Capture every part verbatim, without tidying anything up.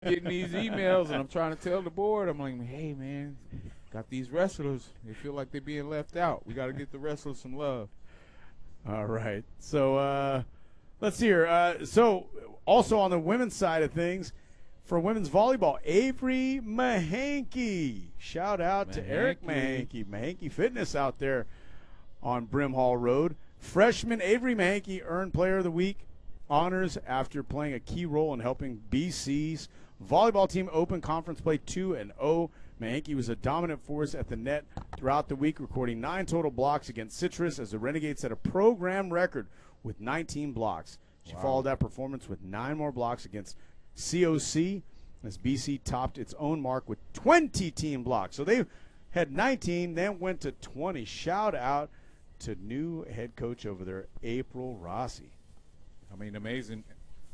getting these emails, and I'm trying to tell the board, I'm like, hey, man, got these wrestlers. They feel like they're being left out. We got to get the wrestlers some love. All right. So uh, let's see here. Uh, so also on the women's side of things, for women's volleyball, Avery Mahanke. Shout out Mahanke. to Eric Mahanke. Mahanke Fitness out there on Brimhall Road. Freshman Avery Mahanke earned Player of the Week honors after playing a key role in helping B C's volleyball team open conference play two and oh. Mahanke was a dominant force at the net throughout the week, recording nine total blocks against Citrus as the Renegades set a program record with nineteen blocks. She Wow. followed that performance with nine more blocks against C O C as B C topped its own mark with twenty team blocks. So they had nineteen, then went to twenty. Shout out to new head coach over there, April Rossi. I mean, amazing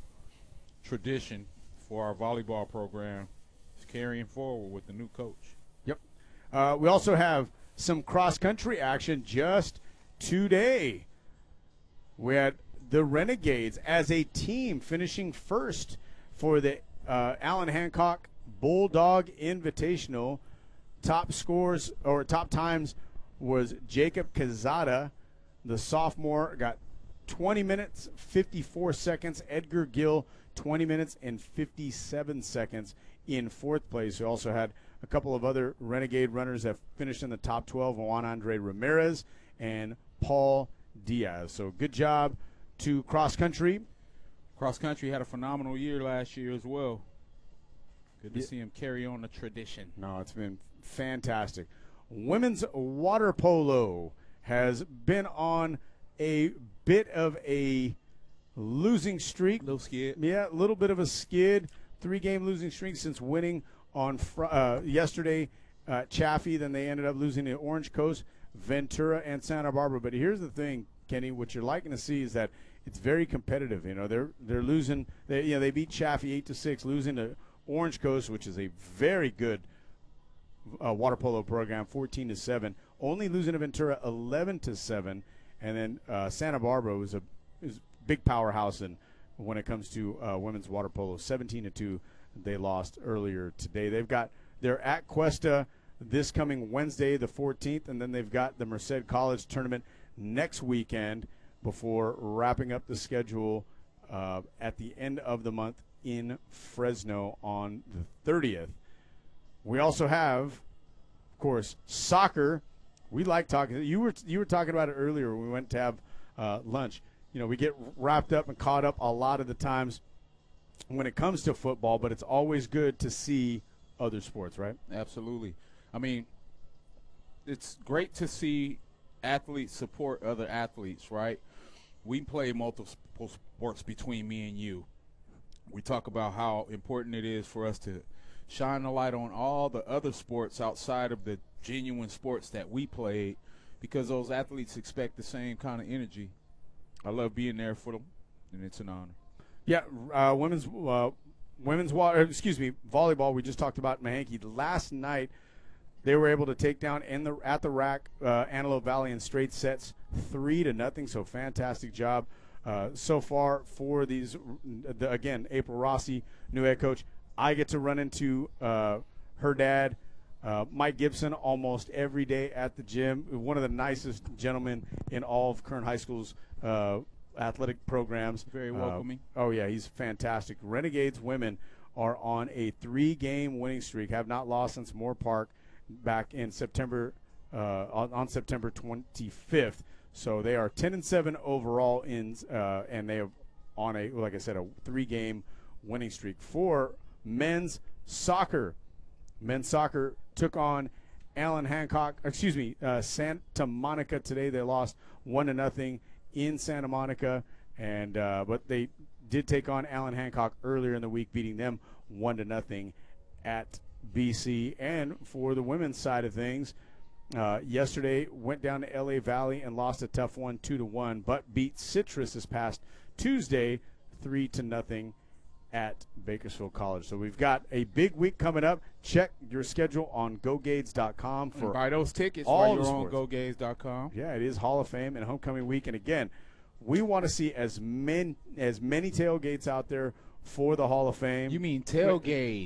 tradition for our volleyball program. It's carrying forward with the new coach. Yep. Uh, we also have some cross-country action just today. We had the Renegades as a team finishing first for the uh, Allen Hancock Bulldog Invitational. Top scores or top times was Jacob Cazada, the sophomore, got twenty minutes, fifty-four seconds. Edgar Gill, twenty minutes and fifty-seven seconds in fourth place. We also had a couple of other Renegade runners that finished in the top twelve, Juan Andre Ramirez and Paul Diaz. So good job to cross country. Cross country had a phenomenal year last year as well. Good to Yeah. see him carry on the tradition. No, it's been fantastic. Women's water polo has been on a bit of a losing streak. Little skid. Yeah, a little bit of a skid. Three-game losing streak since winning on fr- uh, yesterday uh, Chaffee. Then they ended up losing to Orange Coast, Ventura, and Santa Barbara. But here's the thing, Kenny. What you're liking to see is that it's very competitive. You know, they're they're losing. They, you know, they beat Chaffee eight to six, losing to Orange Coast, which is a very good uh, water polo program, fourteen to seven. Only losing to Ventura eleven to seven, and then uh, Santa Barbara was a is a big powerhouse in when it comes to uh, women's water polo, seventeen to two. They lost earlier today. They've got they're at Cuesta this coming Wednesday, the fourteenth, and then they've got the Merced College tournament next weekend before wrapping up the schedule uh, at the end of the month in Fresno on the thirtieth. We also have, of course, soccer. We like talking. You were you were talking about it earlier when we went to have uh, lunch. You know, we get wrapped up and caught up a lot of the times when it comes to football, but it's always good to see other sports, right? Absolutely. I mean, it's great to see athletes support other athletes, right? We play multiple sports between me and you. We talk about how important it is for us to shine the light on all the other sports outside of the genuine sports that we played, because those athletes expect the same kind of energy. I love being there for them, and it's an honor. Yeah, uh, women's uh, women's water, excuse me, volleyball. We just talked about Mahanke last night. They were able to take down in the at the rack uh, Antelope Valley in straight sets, three to nothing. So fantastic job uh, so far for these. The, again, April Rossi, new head coach. I get to run into uh, her dad, uh, Mike Gibson, almost every day at the gym. One of the nicest gentlemen in all of Kern High School's uh, athletic programs. Very welcoming. Uh, oh, yeah, he's fantastic. Renegades women are on a three-game winning streak, have not lost since Moore Park back in September, uh, on, on September twenty-fifth. So they are ten and seven overall, in, uh, and they have on a, like I said, a three-game winning streak. For men's soccer, men's soccer took on Allen Hancock, excuse me, uh, Santa Monica today. They lost one to nothing in Santa Monica, and uh, but they did take on Allen Hancock earlier in the week, beating them one to nothing at B C. And for the women's side of things, uh, yesterday went down to L A Valley and lost a tough one, two to one, but beat Citrus this past Tuesday, three to nothing at Bakersfield College. So we've got a big week coming up. Check your schedule on go gades dot com for and buy those tickets all while the you're on sports. go gades dot com. Yeah, it is Hall of Fame and homecoming week. And again, we want to see as many as many tailgates out there for the Hall of Fame. You mean tailgate?